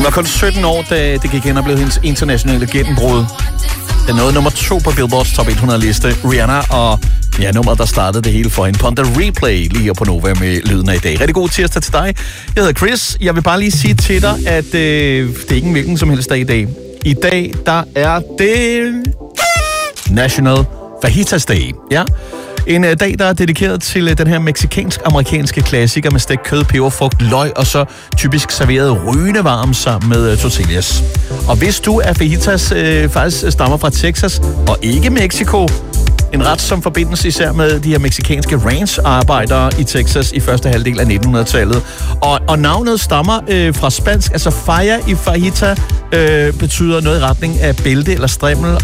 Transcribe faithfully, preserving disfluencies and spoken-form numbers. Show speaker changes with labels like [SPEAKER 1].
[SPEAKER 1] var kun sytten år, da det gik hen og blev hendes internationale gennembrud. Den nåede nummer to på Billboards top hundrede-liste. Rihanna og ja, nummeret, der startede det hele for hende. Pon The Replay lige her på Nova med lyden af i dag. Rigtig god tirsdag til dig. Jeg hedder Chris. Jeg vil bare lige sige til dig, at øh, det er ikke en hvilken som helst dag i dag. I dag, der er det National Fajitas Day. Ja. En uh, dag, der er dedikeret til uh, den her mexikansk-amerikanske klassiker med stegt kød, peberfrugt, løg og så typisk serveret rygende varm sammen med uh, tortillas. Og hvis du er fajitas uh, faktisk stammer fra Texas og ikke Mexico, en ret som forbindes især med de her mexikanske ranch-arbejdere i Texas i første halvdel af nittenhundredetallet. Og, og navnet stammer øh, fra spansk, altså falla i fajita øh, betyder noget i retning af bælte eller strimmel,